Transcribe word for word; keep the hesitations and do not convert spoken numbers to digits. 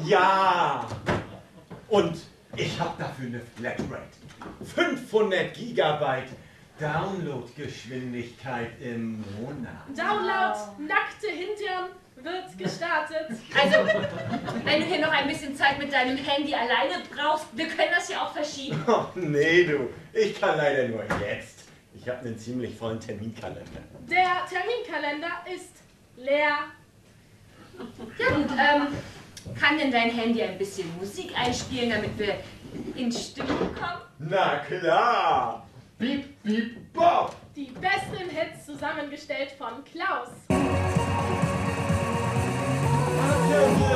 Ja! Und ich habe dafür eine Flatrate. fünfhundert Gigabyte Downloadgeschwindigkeit im Monat. Download, nackte Hintern wird gestartet. Also, wenn du hier noch ein bisschen Zeit mit deinem Handy alleine brauchst, wir können das ja auch verschieben. Oh, nee, du. Ich kann leider nur jetzt. Ich habe einen ziemlich vollen Terminkalender. Der Terminkalender ist leer. Ja gut, ähm, kann denn dein Handy ein bisschen Musik einspielen, damit wir in Stimmung kommen? Na klar! Piep, piep, bop! Die besten Hits zusammengestellt von Klaus.